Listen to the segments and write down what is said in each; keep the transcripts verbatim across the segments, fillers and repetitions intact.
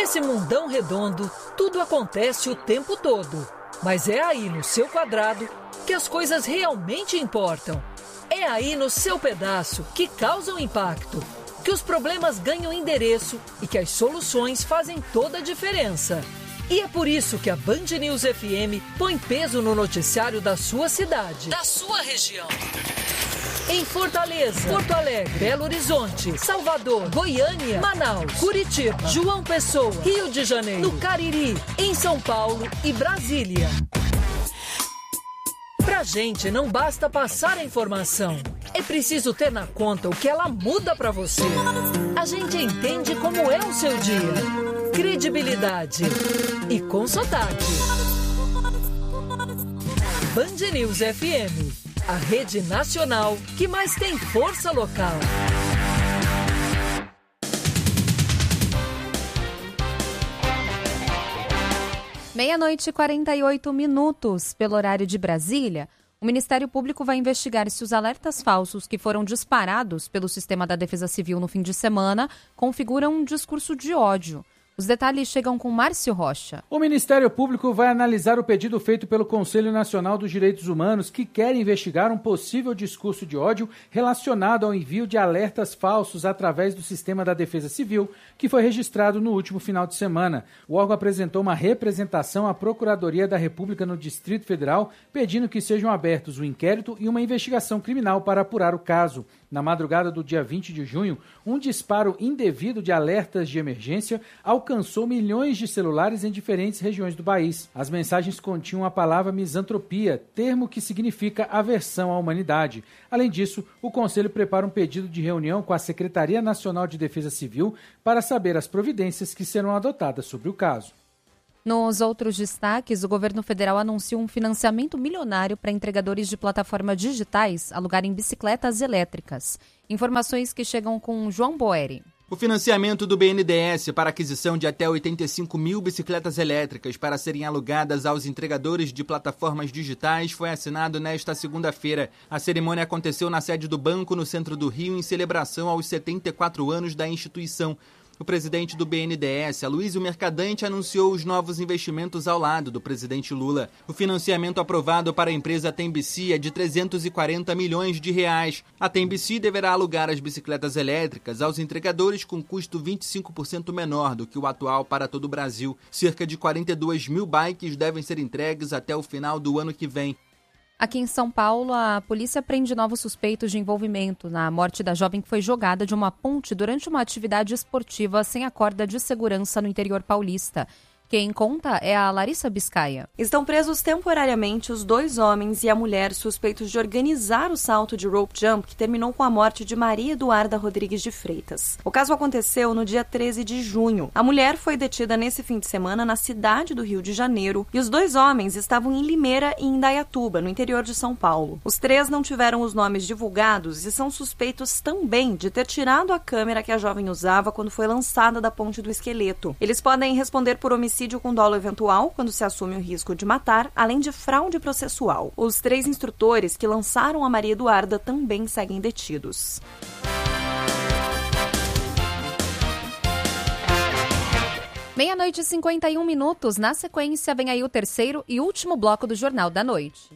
Nesse mundão redondo, tudo acontece o tempo todo. Mas é aí no seu quadrado que as coisas realmente importam. É aí no seu pedaço que causam impacto, que os problemas ganham endereço e que as soluções fazem toda a diferença. E é por isso que a Band News F M põe peso no noticiário da sua cidade, da sua região. Em Fortaleza, Porto Alegre, Belo Horizonte, Salvador, Goiânia, Manaus, Curitiba, João Pessoa, Rio de Janeiro, no Cariri, em São Paulo e Brasília. Pra gente não basta passar a informação, é preciso ter na conta o que ela muda pra você. A gente entende como é o seu dia. Credibilidade e com sotaque. Band News F M, a rede nacional que mais tem força local. Meia-noite e quarenta e oito minutos, pelo horário de Brasília. O Ministério Público vai investigar se os alertas falsos que foram disparados pelo sistema da Defesa Civil no fim de semana configuram um discurso de ódio. Os detalhes chegam com Márcio Rocha. O Ministério Público vai analisar o pedido feito pelo Conselho Nacional dos Direitos Humanos, que quer investigar um possível discurso de ódio relacionado ao envio de alertas falsos através do sistema da Defesa Civil, que foi registrado no último final de semana. O órgão apresentou uma representação à Procuradoria da República no Distrito Federal, pedindo que sejam abertos um inquérito e uma investigação criminal para apurar o caso. Na madrugada do dia vinte de junho, um disparo indevido de alertas de emergência alcançou milhões de celulares em diferentes regiões do país. As mensagens continham a palavra misantropia, termo que significa aversão à humanidade. Além disso, o Conselho prepara um pedido de reunião com a Secretaria Nacional de Defesa Civil para saber as providências que serão adotadas sobre o caso. Nos outros destaques, o governo federal anunciou um financiamento milionário para entregadores de plataformas digitais alugarem bicicletas elétricas. Informações que chegam com João Boeri. O financiamento do B N D E S para aquisição de até oitenta e cinco mil bicicletas elétricas para serem alugadas aos entregadores de plataformas digitais foi assinado nesta segunda-feira. A cerimônia aconteceu na sede do banco, no centro do Rio, em celebração aos setenta e quatro anos da instituição. O presidente do B N D E S, Aloysio Mercadante, anunciou os novos investimentos ao lado do presidente Lula. O financiamento aprovado para a empresa Tembici é de trezentos e quarenta milhões de reais. A Tembici deverá alugar as bicicletas elétricas aos entregadores com custo vinte e cinco por cento menor do que o atual para todo o Brasil. Cerca de quarenta e duas mil bikes devem ser entregues até o final do ano que vem. Aqui em São Paulo, a polícia prende novos suspeitos de envolvimento na morte da jovem que foi jogada de uma ponte durante uma atividade esportiva sem a corda de segurança no interior paulista. Quem conta é a Larissa Biscaia. Estão presos temporariamente os dois homens e a mulher suspeitos de organizar o salto de rope jump que terminou com a morte de Maria Eduarda Rodrigues de Freitas. O caso aconteceu no dia treze de junho. A mulher foi detida nesse fim de semana na cidade do Rio de Janeiro e os dois homens estavam em Limeira e em Indaiatuba, no interior de São Paulo. Os três não tiveram os nomes divulgados e são suspeitos também de ter tirado a câmera que a jovem usava quando foi lançada da ponte do esqueleto. Eles podem responder por homicídio com dolo eventual, quando se assume o risco de matar, além de fraude processual. Os três instrutores que lançaram a Maria Eduarda também seguem detidos. Meia-noite e cinquenta e um minutos. Na sequência, vem aí o terceiro e último bloco do Jornal da Noite.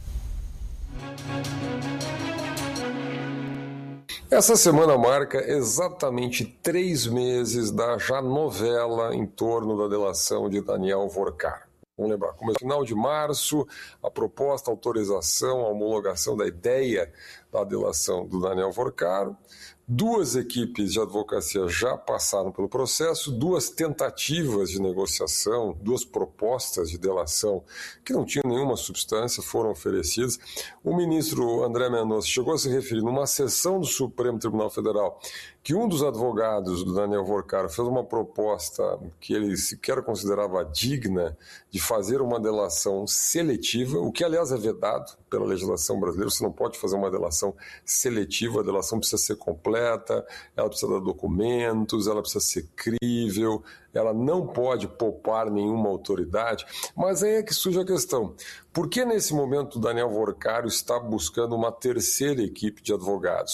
Essa semana marca exatamente três meses da já novela em torno da delação de Daniel Vorcar. Vamos lembrar, como é final de março, a proposta, a autorização, a homologação da ideia da delação do Daniel Vorcar. Duas equipes de advocacia já passaram pelo processo, duas tentativas de negociação, duas propostas de delação que não tinham nenhuma substância foram oferecidas. O ministro André Mendonça chegou a se referir numa sessão do Supremo Tribunal Federal que um dos advogados do Daniel Vorcar fez uma proposta que ele sequer considerava digna de fazer uma delação seletiva, o que aliás é vedado pela legislação brasileira. Você não pode fazer uma delação seletiva, a delação precisa ser completa, ela precisa dar documentos, ela precisa ser crível, ela não pode poupar nenhuma autoridade. Mas aí é que surge a questão: por que nesse momento o Daniel Vorcar está buscando uma terceira equipe de advogados?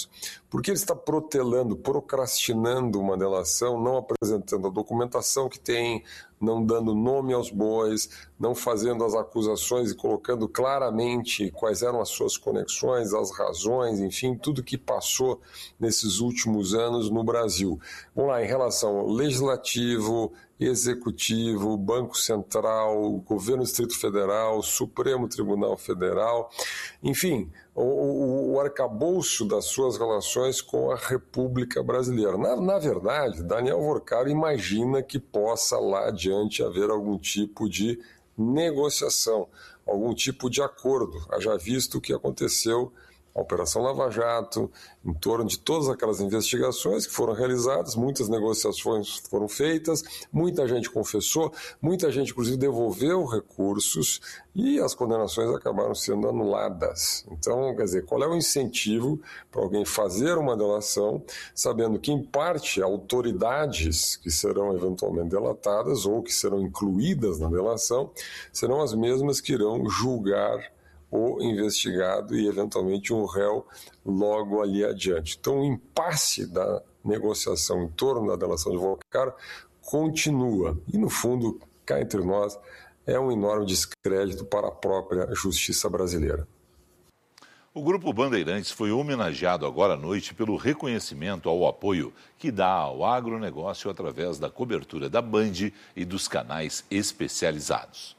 Por que ele está protelando, procrastinando uma delação, não apresentando a documentação que tem, não dando nome aos bois, não fazendo as acusações e colocando claramente quais eram as suas conexões, as razões, enfim, tudo que passou nesses últimos anos no Brasil. Vamos lá, em relação ao Legislativo, Executivo, Banco Central, Governo do Distrito Federal, Supremo Tribunal Federal, enfim, o, o, o arcabouço das suas relações com a República Brasileira. Na, na verdade, Daniel Vorcaro imagina que possa lá adiante haver algum tipo de negociação, algum tipo de acordo, haja visto o que aconteceu a Operação Lava Jato, em torno de todas aquelas investigações que foram realizadas, muitas negociações foram feitas, muita gente confessou, muita gente, inclusive, devolveu recursos e as condenações acabaram sendo anuladas. Então, quer dizer, qual é o incentivo para alguém fazer uma delação, sabendo que, em parte, autoridades que serão eventualmente delatadas ou que serão incluídas na delação serão as mesmas que irão julgar o investigado e, eventualmente, um réu logo ali adiante. Então, o impasse da negociação em torno da delação de Vorcaro continua. E, no fundo, cá entre nós, é um enorme descrédito para a própria justiça brasileira. O Grupo Bandeirantes foi homenageado agora à noite pelo reconhecimento ao apoio que dá ao agronegócio através da cobertura da Band e dos canais especializados.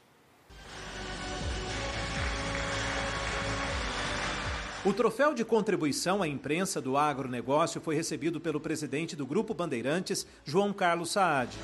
O troféu de contribuição à imprensa do agronegócio foi recebido pelo presidente do Grupo Bandeirantes, João Carlos Saad.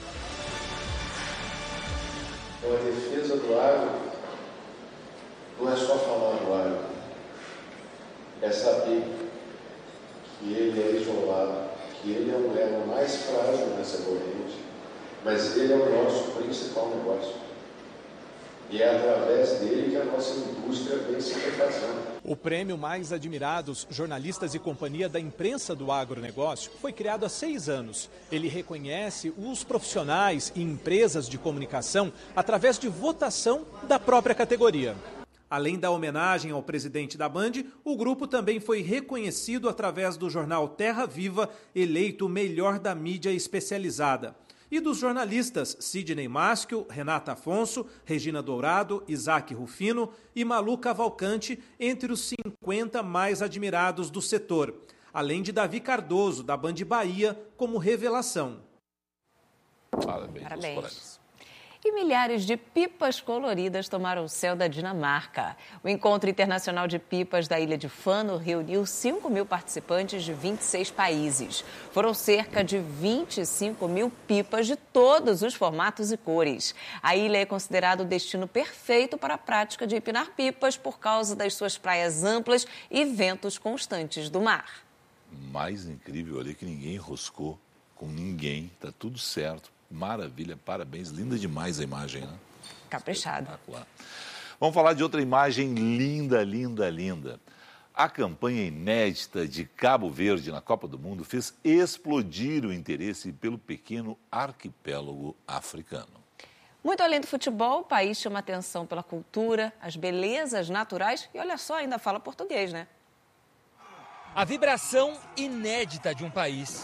A defesa do agro não é só falar do agro, é saber que ele é isolado, que ele é o elo mais frágil nessa corrente, mas ele é o nosso principal negócio. E é através dele que a nossa indústria vem se refazendo. O prêmio Mais Admirados Jornalistas e Companhia da Imprensa do Agronegócio foi criado há seis anos. Ele reconhece os profissionais e empresas de comunicação através de votação da própria categoria. Além da homenagem ao presidente da Band, o grupo também foi reconhecido através do jornal Terra Viva, eleito o melhor da mídia especializada. E dos jornalistas Sidney Maschio, Renata Afonso, Regina Dourado, Isaac Rufino e Malu Cavalcante, entre os cinquenta mais admirados do setor. Além de Davi Cardoso, da Band Bahia, como revelação. Parabéns. Parabéns. E milhares de pipas coloridas tomaram o céu da Dinamarca. O Encontro Internacional de Pipas da Ilha de Fano reuniu cinco mil participantes de vinte e seis países. Foram cerca de vinte e cinco mil pipas de todos os formatos e cores. A ilha é considerada o destino perfeito para a prática de empinar pipas por causa das suas praias amplas e ventos constantes do mar. Mais incrível ali que ninguém enroscou com ninguém, tá tudo certo. Maravilha, parabéns, linda demais a imagem, né? Caprichado. Vamos falar de outra imagem linda, linda, linda. A campanha inédita de Cabo Verde na Copa do Mundo fez explodir o interesse pelo pequeno arquipélago africano. Muito além do futebol, o país chama atenção pela cultura, as belezas naturais e, olha só, ainda fala português, né? A vibração inédita de um país.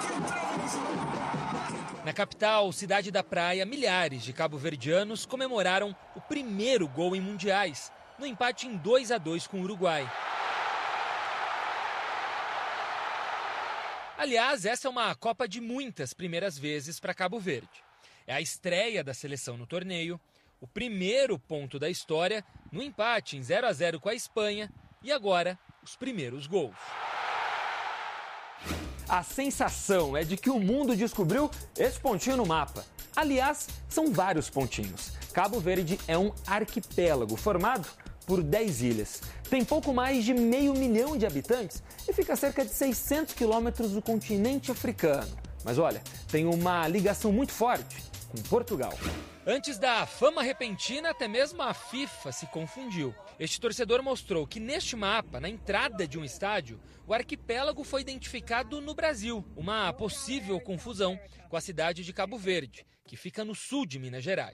Na capital, cidade da praia, milhares de cabo-verdianos comemoraram o primeiro gol em mundiais, no empate em dois a dois com o Uruguai. Aliás, essa é uma Copa de muitas primeiras vezes para Cabo Verde. É a estreia da seleção no torneio, o primeiro ponto da história no empate em zero a zero com a Espanha e agora os primeiros gols. A sensação é de que o mundo descobriu esse pontinho no mapa. Aliás, são vários pontinhos. Cabo Verde é um arquipélago formado por dez ilhas. Tem pouco mais de meio milhão de habitantes e fica a cerca de seiscentos quilômetros do continente africano. Mas olha, tem uma ligação muito forte com Portugal. Antes da fama repentina, até mesmo a FIFA se confundiu. Este torcedor mostrou que neste mapa, na entrada de um estádio, o arquipélago foi identificado no Brasil. Uma possível confusão com a cidade de Cabo Verde, que fica no sul de Minas Gerais.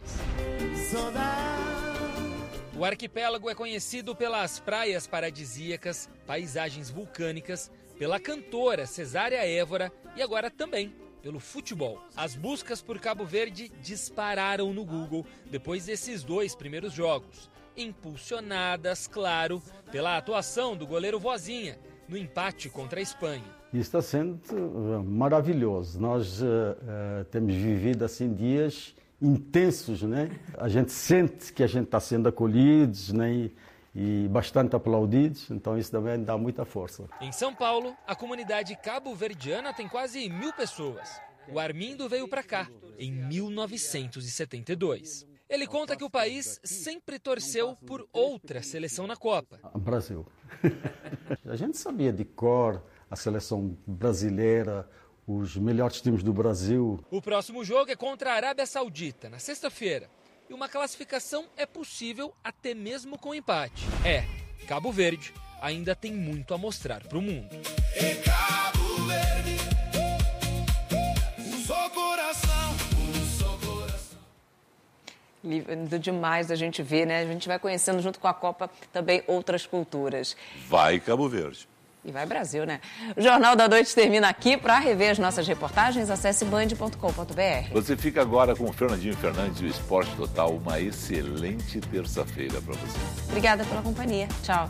O arquipélago é conhecido pelas praias paradisíacas, paisagens vulcânicas, pela cantora Cesária Évora e agora também pelo futebol. As buscas por Cabo Verde dispararam no Google depois desses dois primeiros jogos, impulsionadas, claro, pela atuação do goleiro Vozinha no empate contra a Espanha. Está sendo maravilhoso. Nós uh, uh, temos vivido assim dias intensos, né? A gente sente que a gente está sendo acolhidos, né? E, e bastante aplaudidos, então isso também dá muita força. Em São Paulo, a comunidade cabo-verdiana tem quase mil pessoas. O Armindo veio para cá em mil novecentos e setenta e dois. Ele conta que o país sempre torceu por outra seleção na Copa. Brasil. A gente sabia de cor a seleção brasileira, os melhores times do Brasil. O próximo jogo é contra a Arábia Saudita, na sexta-feira. E uma classificação é possível até mesmo com empate. É, Cabo Verde ainda tem muito a mostrar para o mundo. Em Cabo Verde, um só coração, um só coração. Lindo demais a gente ver, né? A gente vai conhecendo junto com a Copa também outras culturas. Vai Cabo Verde. E vai Brasil, né? O Jornal da Noite termina aqui. Para rever as nossas reportagens, acesse band ponto com ponto b r. Você fica agora com o Fernandinho Fernandes e o Esporte Total. Uma excelente terça-feira para você. Obrigada pela companhia. Tchau.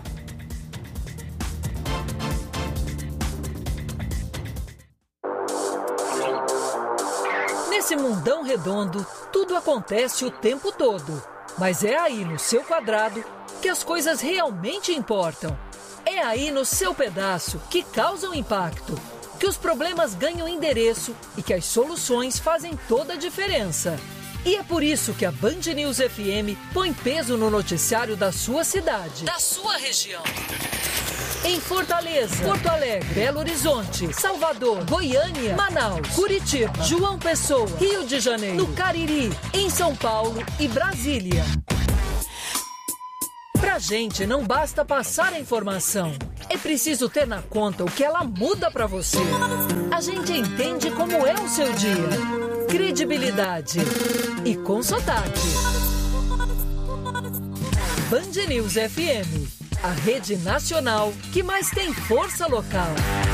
Nesse mundão redondo, tudo acontece o tempo todo. Mas é aí no seu quadrado que as coisas realmente importam. É aí no seu pedaço que causam impacto, que os problemas ganham endereço e que as soluções fazem toda a diferença. E é por isso que a Band News F M põe peso no noticiário da sua cidade, da sua região. Em Fortaleza, Porto Alegre, Belo Horizonte, Salvador, Goiânia, Manaus, Curitiba, João Pessoa, Rio de Janeiro, no Cariri, em São Paulo e Brasília. Pra gente não basta passar a informação, é preciso ter na conta o que ela muda pra você. A gente entende como é o seu dia. Credibilidade e com sotaque. Band News F M, a rede nacional que mais tem força local.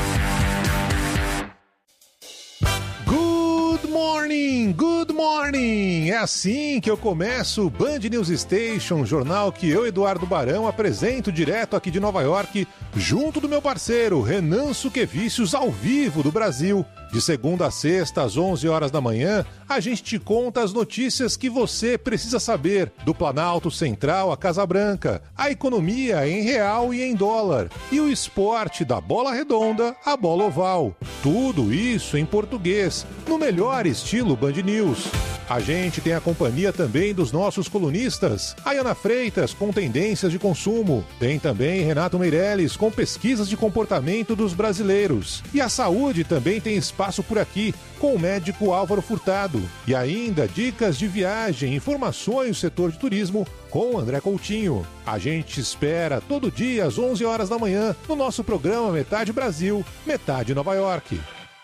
Good morning, good morning! É assim que eu começo o Band News Station, jornal que eu, Eduardo Barão, apresento direto aqui de Nova York, junto do meu parceiro Renan Suquevicius, ao vivo do Brasil. De segunda a sexta, às onze horas da manhã, a gente te conta as notícias que você precisa saber do Planalto Central à Casa Branca, a economia em real e em dólar, e o esporte da bola redonda à bola oval. Tudo isso em português, no melhor estilo Band News. A gente tem a companhia também dos nossos colunistas, Ayana Freitas com tendências de consumo, tem também Renato Meirelles com pesquisas de comportamento dos brasileiros. E a saúde também tem espaço por aqui, com o médico Álvaro Furtado. E ainda dicas de viagem, informações do setor de turismo com André Coutinho. A gente espera todo dia às onze horas da manhã no nosso programa Metade Brasil, Metade Nova York.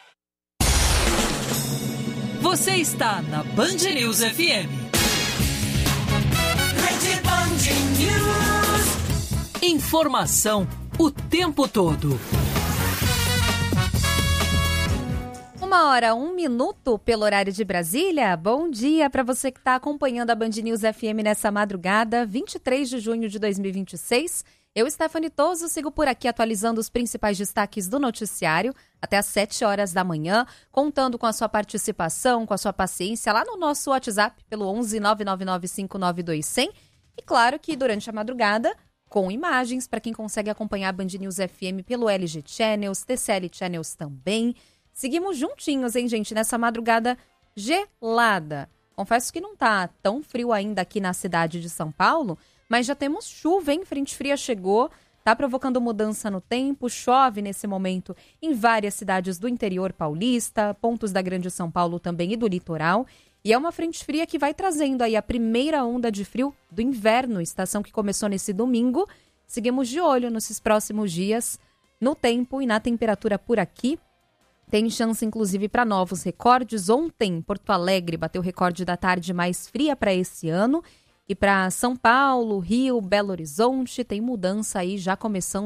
Você está na Band News F M. Rede Band News. Informação o tempo todo. Uma hora, um minuto pelo horário de Brasília. Bom dia para você que está acompanhando a Band News F M nessa madrugada, vinte e três de junho de dois mil e vinte e seis. Eu, Stephanie Toso, sigo por aqui atualizando os principais destaques do noticiário até às sete horas da manhã, contando com a sua participação, com a sua paciência lá no nosso WhatsApp pelo onze nove nove nove cinco nove dois zero zero. E claro que durante a madrugada, com imagens para quem consegue acompanhar a Band News F M pelo L G Channels, T C L Channels também. Seguimos juntinhos, hein, gente, nessa madrugada gelada. Confesso que não tá tão frio ainda aqui na cidade de São Paulo, mas já temos chuva, hein? Frente fria chegou, tá provocando mudança no tempo, chove nesse momento em várias cidades do interior paulista, pontos da Grande São Paulo também e do litoral. E é uma frente fria que vai trazendo aí a primeira onda de frio do inverno, estação que começou nesse domingo. Seguimos de olho nesses próximos dias, no tempo e na temperatura por aqui. Tem chance, inclusive, para novos recordes. Ontem, Porto Alegre bateu o recorde da tarde mais fria para esse ano. E para São Paulo, Rio, Belo Horizonte, tem mudança aí já começando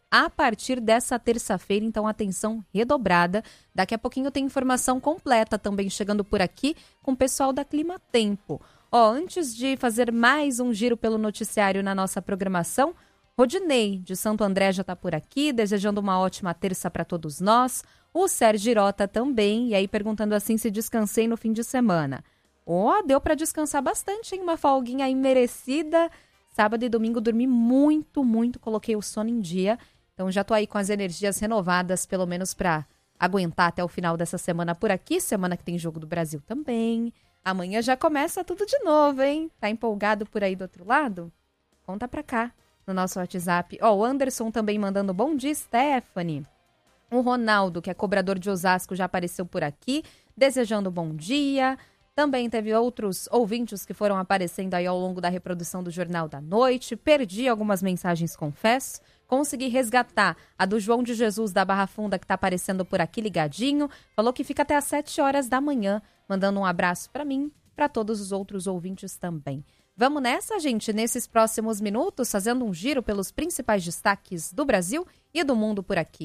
a partir dessa terça-feira, então atenção redobrada. Daqui a pouquinho tem informação completa também chegando por aqui com o pessoal da Clima Tempo. Ó, antes de fazer mais um giro pelo noticiário na nossa programação, Rodinei, de Santo André, já está por aqui, desejando uma ótima terça para todos nós. O Sérgio Girota também, e aí perguntando assim se descansei no fim de semana. Ó, oh, deu para descansar bastante, hein? Uma folguinha aí merecida. Sábado e domingo dormi muito, muito, coloquei o sono em dia. Então já tô aí com as energias renovadas, pelo menos para aguentar até o final dessa semana por aqui. Semana que tem Jogo do Brasil também. Amanhã já começa tudo de novo, hein? Tá empolgado por aí do outro lado? Conta pra cá no nosso WhatsApp. Ó, oh, o Anderson também mandando bom dia, Stephanie. O Ronaldo, que é cobrador de Osasco, já apareceu por aqui, desejando bom dia. Também teve outros ouvintes que foram aparecendo aí ao longo da reprodução do Jornal da Noite. Perdi algumas mensagens, confesso. Consegui resgatar a do João de Jesus da Barra Funda, que está aparecendo por aqui ligadinho. Falou que fica até às sete horas da manhã, mandando um abraço para mim, para todos os outros ouvintes também. Vamos nessa, gente, nesses próximos minutos, fazendo um giro pelos principais destaques do Brasil e do mundo por aqui.